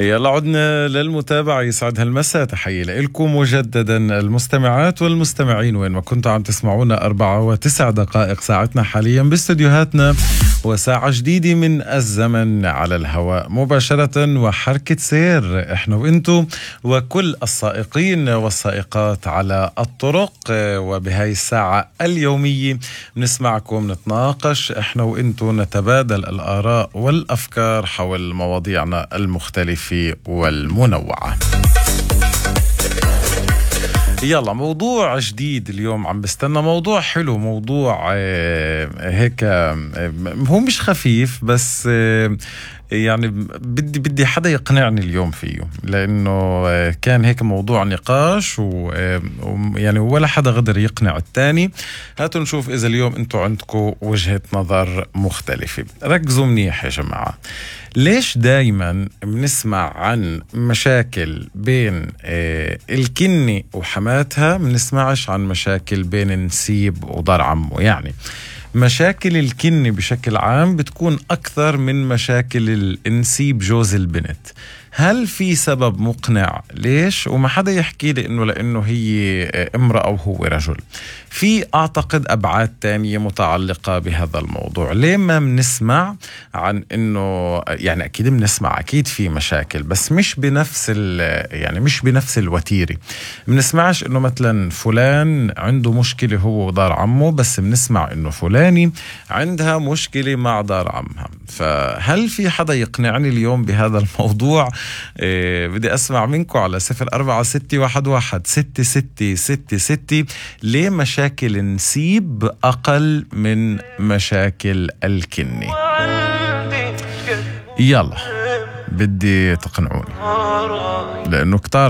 يلا عدنا للمتابعة. يسعد هالمساء، تحية لكم مجددا المستمعات والمستمعين وين ما كنتوا عم تسمعونا. 4:09 ساعتنا حاليا باستديوهاتنا، وساعة جديدة من الزمن على الهواء مباشرة وحركة سير احنا وانتو وكل السائقين والسائقات على الطرق. وبهاي الساعة اليومية بنسمعكم، نتناقش احنا وانتو، نتبادل الآراء والأفكار حول مواضيعنا المختلفة والمنوعة. يلا موضوع جديد اليوم عم بستنى، موضوع حلو، موضوع هيك هو مش خفيف بس يعني بدي حدا يقنعني اليوم فيه، لأنه كان هيك موضوع نقاش ويعني ولا حدا قدر يقنع التاني. هاتوا نشوف إذا اليوم أنتوا عندكم وجهة نظر مختلفة. ركزوا منيح يا جماعة. ليش دايما بنسمع عن مشاكل بين الكني وحماتها، بنسمعش عن مشاكل بين نسيب ودار عمه؟ يعني مشاكل الكني بشكل عام بتكون أكثر من مشاكل النسيب جوز البنت. هل في سبب مقنع ليش؟ وما حدا يحكي لي إنه لأنه هي امرأة وهو رجل. في أعتقد أبعاد تانية متعلقة بهذا الموضوع. ليه ما بنسمع عن إنه يعني أكيد بنسمع، أكيد في مشاكل بس مش بنفس يعني مش بنفس الوتيرة. بنسمعش إنه مثلا فلان عنده مشكلة هو ودار عمه، بس بنسمع إنه فلاني عندها مشكلة مع دار عمها. فهل في حدا يقنعني اليوم بهذا الموضوع؟ بدي أسمع منكم على 0461116666. ليه مشاكل النسيب أقل من مشاكل الكني؟ يلا بدي تقنعوني، لأنه كتار